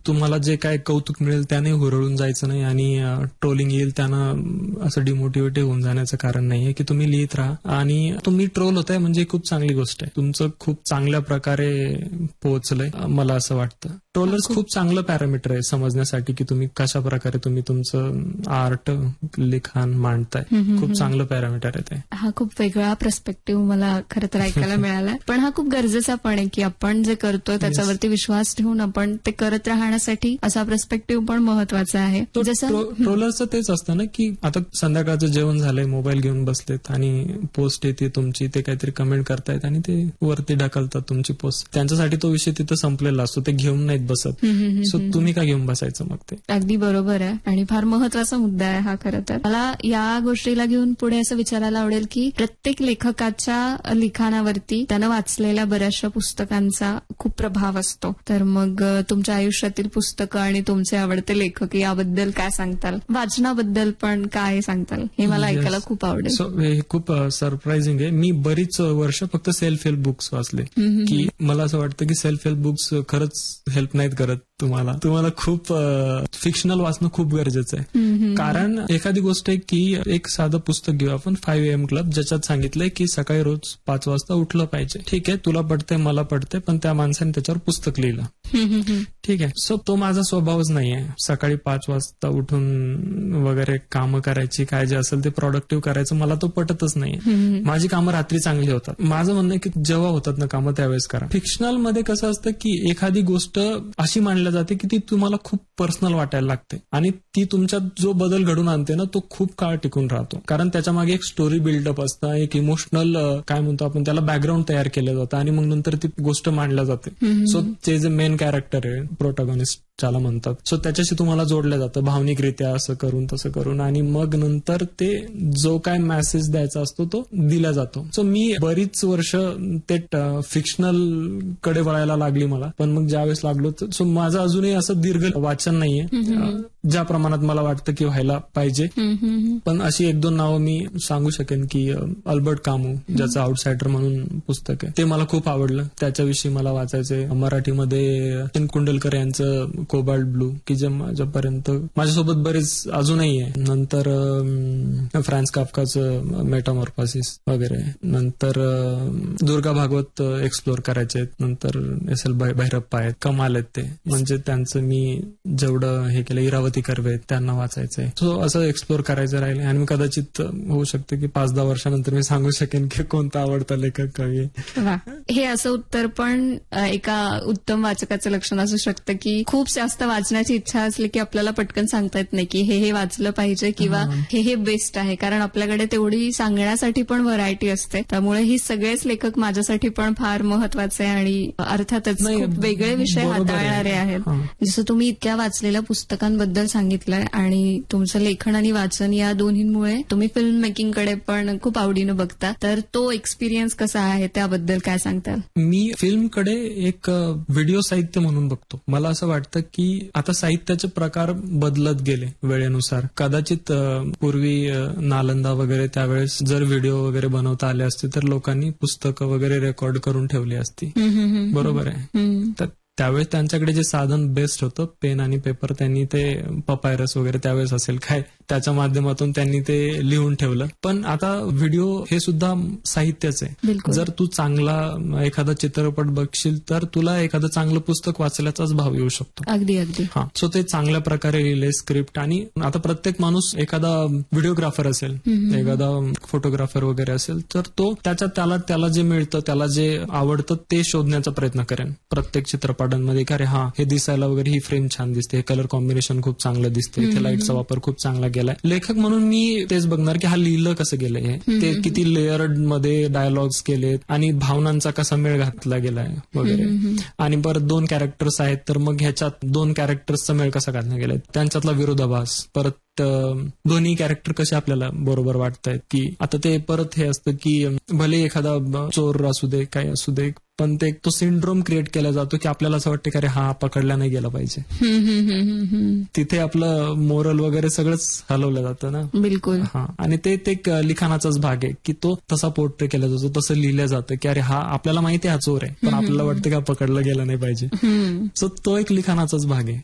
तुम्हाला जे काय कौतुक मिळेल त्याने हुरळून जायचं नाही आणि ट्रोलिंग येईल त्यानं असं डिमोटिवेट होऊन जाण्याचं कारण नाहीये की तुम्ही लिहित राहा. आणि तुम्ही ट्रोल होताय म्हणजे खूप चांगली गोष्ट आहे. तुमचं खूप चांगल्या प्रकारे पोहोचलंय मला असं वाटतं. ट्रोलर्स खूप चांगलं पॅरामीटर आहे समजण्यासाठी की तुम्ही कशा प्रकारे तुम्ही तुमचं आर्ट लिखाण मांडताय. खूप चांगलं पॅरामीटर आहे ते. हा खूप वेगळा पर्स्पेक्टिव्ह मला खरं तर ऐकायला मिळाला. पण हा खूप गरजेचा पण आहे की आपण जे करतोय त्याच्यावरती विश्वास ठेवून आपण ते करत राहण्यासाठी असा पर्स्पेक्टिव्ह पण महत्वाचा आहे. जसं ट्रोलरचं तेच असतं ना की आता संध्याकाळचं जेवण झालंय, मोबाईल घेऊन बसलेत आणि पोस्ट येते तुमची, ते काहीतरी कमेंट करतायत आणि ते वरती ढकलतात तुमची पोस्ट. त्यांच्यासाठी तो विषय तिथं संपलेला असतो, ते घेऊन नाहीत बसत. सो तुम्ही का घेऊन बसायचं मग ते. अगदी बरोबर आहे आणि फार महत्वाचा मुद्दा आहे हा. खरं तर मला या गोष्टीला घेऊन पुढे असं विचारायला आवडेल की प्रत्येक लेखकाच्या लिखाणावरती त्यानं वाचलेल्या बऱ्याचशा पुस्तकांचा खूप प्रभाव असतो. तर मग तुमच्या आयुष्यातील पुस्तकं आणि तुमचे आवडते लेखक याबद्दल काय सांगताल? वाचनाबद्दल पण काय सांगताल? हे मला ऐकायला खूप आवडेल. हे खूप सरप्राइझिंग आहे. मी बरीच वर्ष फक्त सेल्फ हेल्प बुक्स वाचले की मला असं वाटतं की सेल्फ हेल्प बुक्स खरंच हेल्प नाहीत करत तुम्हाला खूप फिक्शनल वाचणं खूप गरजेचं आहे. कारण एखादी गोष्ट आहे की एक साधं पुस्तक घेऊ आपण 5 AM क्लब, ज्याच्यात सांगितलंय की सकाळी रोज 5 वाजता उठलं पाहिजे. ठीक आहे, तुला पडतंय, मला पडतंय, पण त्या माणसाने त्याच्यावर पुस्तक लिहिलं. ठीक आहे. सो तो माझा स्वभावच नाहीये सकाळी 5 वाजता उठून वगैरे कामं करायची, काय जे असेल ते प्रोडक्टिव्ह करायचं, मला तो पटतच नाहीये. माझी कामं रात्री चांगली होतात. माझं म्हणणं आहे की जेव्हा होतात ना कामं त्यावेळेस करा. फिक्शनल मध्ये कसं असतं की एखादी गोष्ट अशी मांडली जाते की ती तुम्हाला खूप पर्सनल वाटायला लागते आणि ती तुमच्यात जो बदल घडून आणते ना तो खूप काळ टिकून राहतो. कारण त्याच्या मागे एक स्टोरी बिल्डअप असतं, एक इमोशनल काय म्हणतो आपण त्याला बॅकग्राऊंड तयार केलं जातं आणि मग नंतर ती गोष्ट मांडल्या जाते. सो ते जे मेन कॅरेक्टर आहे, प्रोटॅगॉनिस्ट ज्याला म्हणतात, सो त्याच्याशी तुम्हाला जोडलं जातं भावनिकरित्या, असं करून तसं करून, आणि मग नंतर ते जो काय मेसेज द्यायचा असतो तो दिला जातो. सो मी बरीच वर्ष ते फिक्शनल कडे वळायला लागली मला. पण मग ज्यावेळेस लागलो सो माझं अजूनही असं दीर्घ वाचन नाहीये ज्या प्रमाणात मला वाटतं की व्हायला पाहिजे. पण अशी 1-2 नावं मी सांगू शकेन की अल्बर्ट कामू, ज्याचं आउटसायडर म्हणून पुस्तक आहे, ते मला खूप आवडलं. त्याच्याविषयी मला वाचायचंय. मराठीमध्ये सचिन कुंडलकर यांचं कोबाल्ट ब्लू, की जे माझ्यासोबत बरेच अजूनही आहे. नंतर फ्रान्स काफ्काचं मेटामॉर्फोसिस वगैरे. नंतर दुर्गा भागवत एक्सप्लोर करायचे. नंतर SL भैरप्पा आहेत, कमाल आहेत ते. म्हणजे त्यांचं मी जेवढं हे केलं, इरावती कर्वे त्यांना वाचायचंय. सो असं एक्सप्लोर करायचं राहिले आणि मी कदाचित होऊ शकतं की 5-10 वर्षानंतर मी सांगू शकेन की कोणता आवडता लेखक कवी. हे असं उत्तर पण एका उत्तम वाचकाचं लक्षण असू शकतं की खूप जास्त वाचण्याची इच्छा असली की आपल्याला पटकन सांगता येत नाही की हे वाचलं पाहिजे किंवा हे बेस्ट आहे. कारण आपल्याकडे तेवढी सांगण्यासाठी पण व्हरायटी असते. त्यामुळे ही सगळेच लेखक माझ्यासाठी पण फार महत्वाचे आणि अर्थातच खूप वेगळे विषय हाताळणारे आहेत. जसं तुम्ही इतक्या वाचलेल्या पुस्तकांबद्दल सांगितलंय आणि तुमचं लेखन आणि वाचन या दोन्हींमुळे तुम्ही फिल्म मेकिंगकडे पण खूप आवडीनं बघता. तर तो एक्सपिरियन्स कसा आहे त्याबद्दल काय सांगताल? मी फिल्मकडे एक व्हिडिओ साहित्य म्हणून बघतो. मला असं वाटतं की आता साहित्याचे प्रकार बदलत गेले वेळेनुसार. कदाचित पूर्वी नालंदा वगैरे त्यावेळेस जर व्हिडिओ वगैरे बनवता आले असते तर लोकांनी पुस्तकं वगैरे रेकॉर्ड करून ठेवली असती. बरोबर आहे. तर त्यावेळेस त्यांच्याकडे जे साधन बेस्ट होतं, पेन आणि पेपर, त्यांनी ते पपायरस वगैरे त्यावेळेस असेल काय, त्याच्या माध्यमातून त्यांनी ते लिहून ठेवलं. पण आता व्हिडिओ हे सुद्धा साहित्यच आहे. जर तू चांगला एखादा चित्रपट बघशील तर तुला एखादं चांगलं पुस्तक वाचल्याचाच भाव येऊ शकतो. अगदी अगदी. हा. सो ते चांगल्या प्रकारे लिहिले स्क्रिप्ट. आणि आता प्रत्येक माणूस एखादा व्हिडिओग्राफर असेल, एखादा फोटोग्राफर वगैरे असेल, तर तो त्याला जे मिळतं, त्याला जे आवडतं ते शोधण्याचा प्रयत्न करेन प्रत्येक चित्रपटांमध्ये. की अरे हे दिसायला वगैरे ही फ्रेम छान दिसते, कलर कॉम्बिनेशन खूप चांगलं दिसते, इथे लाईटचा वापर खूप चांगला गेलाय. लेखक म्हणून मी तेच बघणार की लिहिलं कसं गेलंय, ते किती लेअर्ड मध्ये डायलॉग्स केलेत आणि भावनांचा कसा मेळ घातला गेलाय वगैरे. आणि परत 2 कॅरेक्टर्स आहेत तर मग ह्याच्यात 2 कॅरेक्टर्सचा मेळ कसा घातला गेलाय, त्यांच्यातला विरोधाभास, परत दोन्ही कॅरेक्टर कसे आपल्याला बरोबर वाटतायत. की आता ते परत हे असतं की भले एखादा चोर असू दे, काय असू दे, पण ते तो सिंड्रोम क्रिएट केला जातो की आपल्याला असं वाटतं की अरे पकडला नाही गेला पाहिजे. तिथे आपलं मोरल वगैरे सगळंच हलवलं जातं ना. बिलकुल. आणि ते एक लिखाणाचाच भाग आहे की तो तसा पोर्ट्रे केला जातो, तसं लिहिलं जातं की अरे आपल्याला माहिती आहे हा चोर आहे, पण आपल्याला वाटतं की पकडला गेला नाही पाहिजे. सो तो एक लिखाणाचाच भाग आहे.